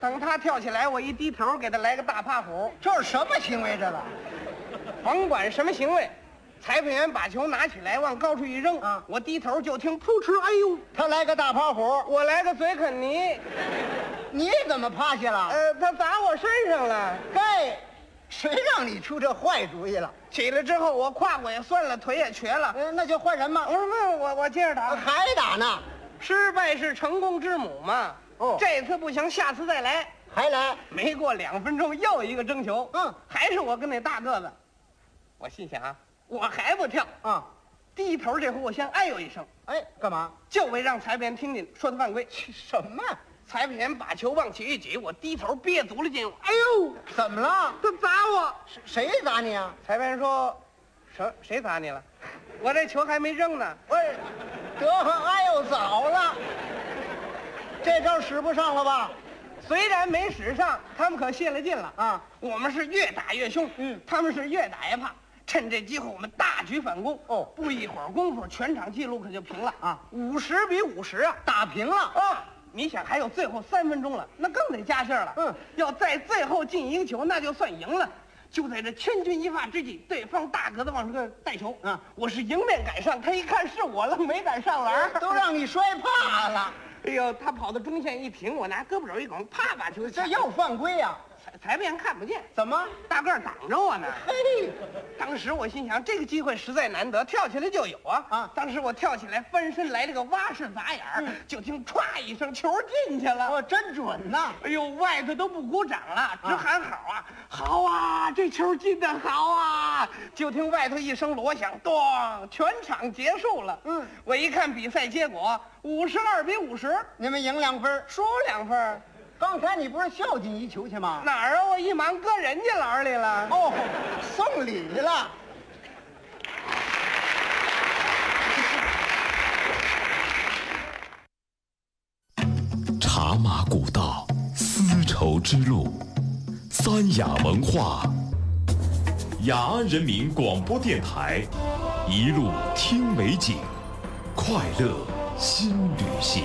等他跳起来，我一低头给他来个大趴虎。 这是什么行为？这个甭管什么行为，裁判员把球拿起来往高处一扔，我低头就听噗嗤，哎呦， 他来个大趴虎， 我来个嘴啃泥。 你怎么趴下了？ 他砸我身上了。 该，谁让你出这坏主意了？ 起来之后，我胯骨也酸了，腿也瘸了。 那就换人吧。 我说问我接着打， 还打呢？ 失败是成功之母嘛。 哦， 这次不行，下次再来。 还来？ 没过2分钟，又一个争球。还是我跟那大个子。我心想啊，我还不跳啊！低头这回我先哎呦一声， 哎，干嘛？ 就为让裁判员听见，说他犯规。 什么？ 裁判员把球往起一举，我低头憋足了劲，哎呦， 怎么了？ 他砸我！ 谁砸你啊？ 裁判员说，谁砸你了？我这球还没扔呢。 喂，得哎呦，早了，这招使不上了吧？ 虽然没使上，他们可泄了劲了啊！ 我们是越打越凶，他们是越打越怕。趁这机会，我们大举反攻。哦，不一会儿功夫，全场纪录可就平了啊！50比50啊， 打平了啊！你想，还有最后3分钟了，那更得加劲儿了。要在最后进一个球，那就算赢了。就在这千钧一发之际，对方大个子往这带球啊！我是迎面赶上，他一看是我了，没敢上篮， 都让你摔怕了。 哎呦，他跑到中线一停，我拿胳膊肘一拱，啪把球， 这要犯规呀！ 裁判员看不见， 怎么？ 大个儿挡着我呢？ 嘿， 当时我心想，这个机会实在难得，跳起来就有啊！当时我跳起来，翻身来了个蛙式砸眼儿，就听歘一声，球进去了。 哦，真准呐！ 哎呦，外头都不鼓掌了，直喊好啊！好啊，这球进得好啊！就听外头一声锣响，咚，全场结束了。我一看比赛结果，52比50， 你们赢2分， 输2分。 刚才你不是孝敬一球去吗？ 哪儿啊？我一忙搁人家篮里了。 哦，送礼了。 茶马古道，丝绸之路，三雅文化，雅安人民广播电台，一路听美景，快乐新旅行。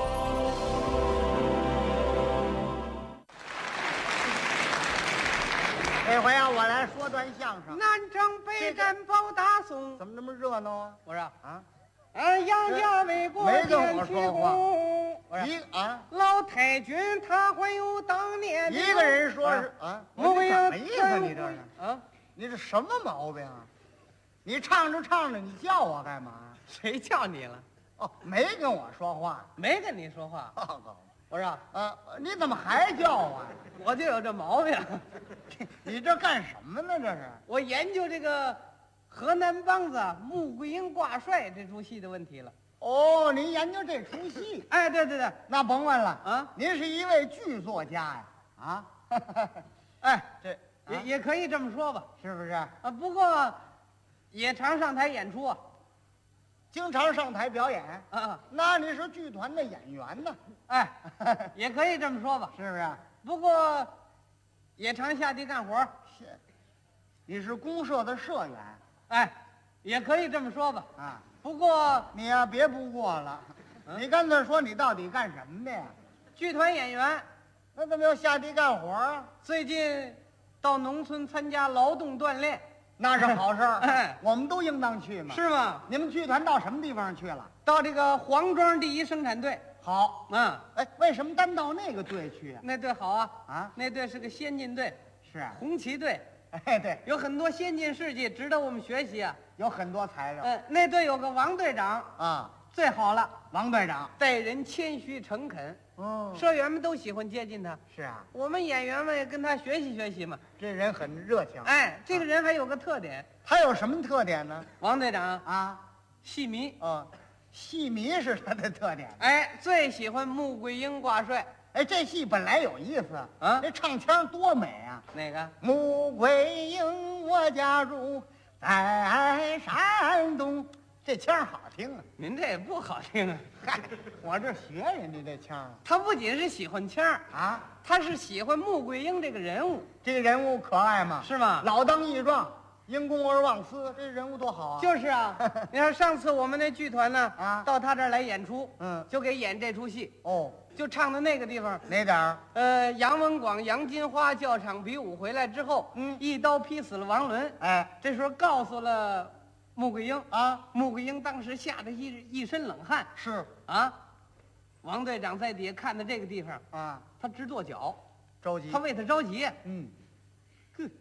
这回啊，我来说段相声。 南征北战保大宋， 怎么那么热闹啊？ 我说杨家为国没跟我说话。 老太君他还有当年一个人说是你什么意思？你这是你这什么毛病啊？你唱着唱着，你叫我干嘛？ 谁叫你了？ 哦，没跟我说话， 没跟你说话。我说你怎么还叫我？ 我就有这毛病。 你这干什么呢？这是我研究这个河南梆子穆桂英挂帅这出戏的问题了。 哦，您研究这出戏？ 哎，对， 那甭问了啊！您是一位剧作家呀？哎，这也可以这么说吧， 是不是？ 不过也常上台演出啊。 经常上台表演那你是剧团的演员呢？ 哎，也可以这么说吧， 是不是？ 不过也常下地干活。 你是公社的社员？ 哎，也可以这么说吧。不过你呀，别不过了，你干脆说你到底干什么的呀？ 剧团演员。 那怎么要下地干活啊？ 最近到农村参加劳动锻炼。 那是好事儿，我们都应当去嘛。 是吗？ 你们剧团到什么地方去了？ 到这个黄庄第一生产队。 好，为什么单到那个队去啊？ 那队好啊，那队是个先进队， 是红旗队。 哎，对， 有很多先进事迹值得我们学习啊， 有很多材料。 那队有个王队长最好了。 王队长待人谦虚诚恳。社员们都喜欢接近他。是啊，我们演员们也跟他学习学习嘛。 这人很热情。 哎，这个人还有个特点。 他有什么特点呢？ 王队长戏迷。 戏迷是他的特点。 哎，最喜欢穆桂英挂帅。 哎，这戏本来有意思这唱腔多美啊！ 哪个？ 穆桂英，我家住在山东。这腔好听啊！ 您这也不好听啊！ 嗨，我这学人家这腔。 他不仅是喜欢腔他是喜欢穆桂英这个人物。 这个人物可爱吗？ 是吗？ 老当益壮，因公而忘私，这人物多好啊！ 就是啊，你看上次我们那剧团呢到他这儿来演出，就给演这出戏。 就唱的那个地方。 哪点儿？ 杨文广、杨金花教场比武回来之后，一刀劈死了王伦。 哎， 这时候告诉了穆桂英啊， 穆桂英当时吓得一身冷汗。 是啊，王队长在底下看到这个地方啊， 他直跺脚， 着急。 他为他着急。哼，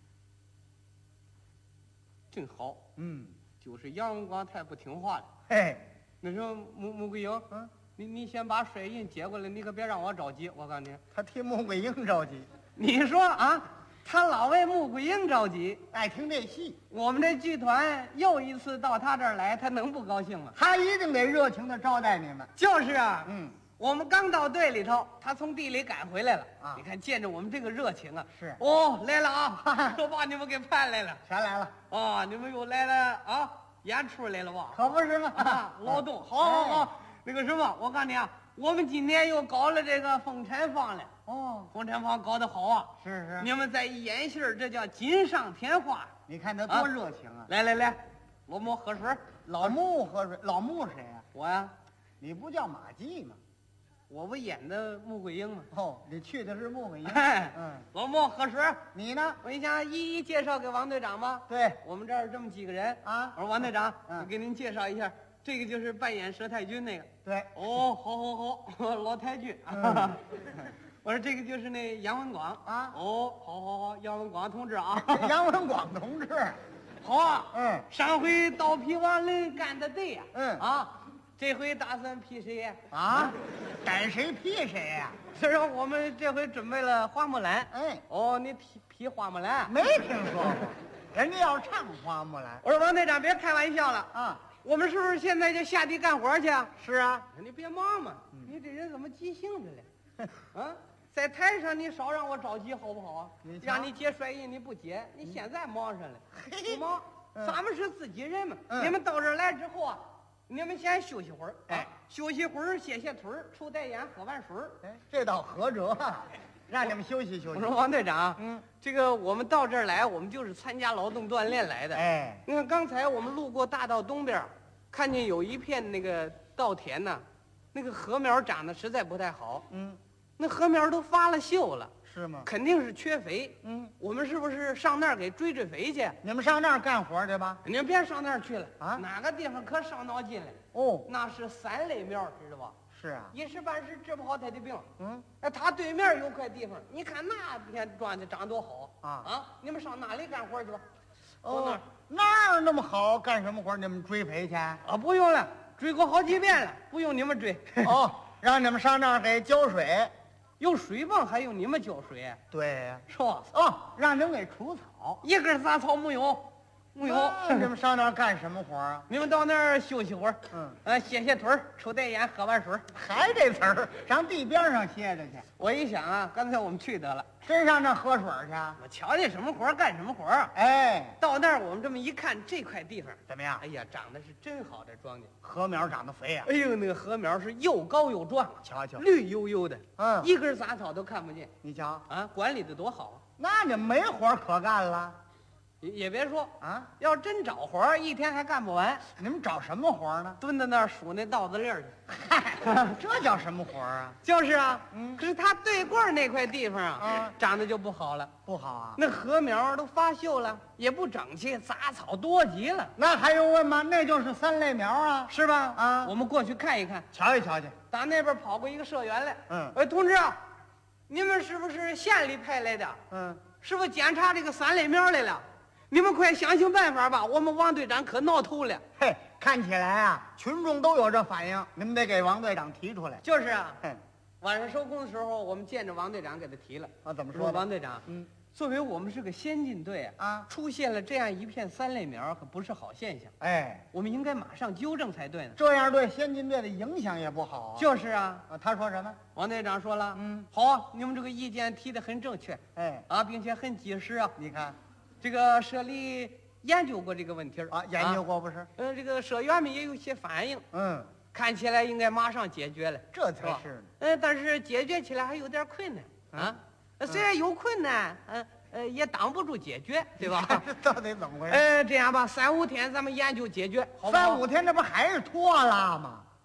真好。就是杨文广太不听话了。 嘿， 那时候穆桂英，你先把水印接过来，你可别让我着急。我告诉你， 他替穆桂英着急。 你说啊，他老为穆桂英着急， 爱听这戏， 我们这剧团又一次到他这儿来，他能不高兴吗？ 他一定得热情的招待你们。 就是啊，我们刚到队里头，他从地里赶回来了啊！ 你看，见着我们这个热情啊， 是哦，来了啊，都把你们给盼来了。 全来了哦，你们又来了啊，演出来了吧？ 可不是吗？ 劳动，好，那个什么，我告诉你啊，我们今年又搞了这个风尘坊了。 哦， 风尘坊搞得好啊！ 是， 你们再一演戏这叫锦上添花。 你看他多热情啊！ 来，老穆喝水。 老穆喝水，老穆谁呀？ 我呀， 你不叫马季吗？ 我不演的穆桂英吗？ 哦，你去的是穆桂英。 老穆喝水。 你呢？ 我想一一介绍给王队长吧。 对， 我们这儿这么几个人啊。 我说王队长，我给您介绍一下，这个就是扮演佘太君那个。 对。 哦，好，老太君。我说这个就是那杨文广啊。 哦，好，杨文广同志啊。 杨文广同志， 好啊。上回刀劈王伦干的对呀。这回打算劈谁呀？ 赶谁劈谁呀？ 是说我们这回准备了花木兰。 哦， 你劈花木兰？ 没听说过，人家要唱花木兰。 我说王队长，别开玩笑了啊！ 我们是不是现在就下地干活去啊？ 是啊， 你别忙嘛，你这人怎么急性子了？在台上你少让我着急好不好啊？让你接帅印你不接，你现在忙上了，不忙。咱们是自己人嘛。你们到这儿来之后啊，你们先休息会儿。休息会儿，歇腿儿，抽袋烟，喝完水儿。 这倒合辙，让你们休息休息。 我说王队长，这个我们到这儿来，我们就是参加劳动锻炼来的。你看刚才我们路过大道东边，看见有一片那个稻田呢，那个禾苗长得实在不太好。那禾苗都发了锈了。 是吗？ 肯定是缺肥。我们是不是上那儿给追肥去？ 你们上那儿干活去吧。 你们别上那儿去了啊！哪个地方可伤脑筋了？那是3类苗，知道吧？ 是啊， 一时半时治不好他的病。他对面有块地方，你看那片庄稼长多好啊！你们上那里干活去吧。 那儿那么好，干什么活？你们追肥去？ 不用了，追过好几遍了，不用你们追。 让你们上那儿给浇水。 有水泵还用你们浇水？ 对呀， 是吧？ 让你们给除草， 一根杂草没有。你们上那儿干什么活啊？ 你们到那儿休息会儿，歇腿儿，抽袋烟，喝完水。 还这词儿，上地边上歇着去。 我一想啊，干脆我们去得了， 真上那喝水去？ 我瞧见什么活干什么活。到那儿我们这么一看，这块地方怎么样？ 哎呀，长得是真好，这庄稼禾苗长得肥啊！ 哎呦，那个禾苗是又高又壮， 瞧瞧， 绿油油的，一根杂草都看不见。 你瞧啊，管理的多好。 那你们没活可干了。 也别说啊，要真找活一天还干不完。 你们找什么活呢？ 蹲在那儿数那稻子粒儿去。 嗨，这叫什么活啊？ 就是啊，可是他对过那块地方啊，长得就不好了。 不好啊？ 那禾苗都发锈了，也不整齐，杂草多极了。 那还用问吗？那就是3类苗啊， 是吧？我们过去看一看， 瞧一瞧去。 打那边跑过一个社员来。同志啊，你们是不是县里派来的？是不是检查这个3类苗来了？你们快想想办法吧！我们王队长可闹头了。 看起来啊，群众都有这反应，你们得给王队长提出来。 就是啊，晚上收工的时候，我们见着王队长给他提了。 怎么说？ 王队长，作为我们是个先进队出现了这样一片3类苗，可不是好现象。我们应该马上纠正才对呢。 这样对先进队的影响也不好。 就是啊。 他说什么？ 王队长说了，好啊，你们这个意见提得很正确，并且很及时啊。 你看。 这个社里研究过这个问题研究过不是？ 这个社员们也有些反应，看起来应该马上解决了， 这才是。 但是解决起来还有点困难虽然有困难，也挡不住解决，对吧？ 这到底怎么回事？ 这样吧，3、5天咱们研究解决，好不好？ 3、5天，这不还是拖拉吗？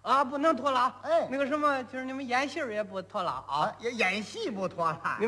啊，不能拖拉。 哎， 那个什么，就是你们演戏也不拖拉啊， 演戏不拖拉。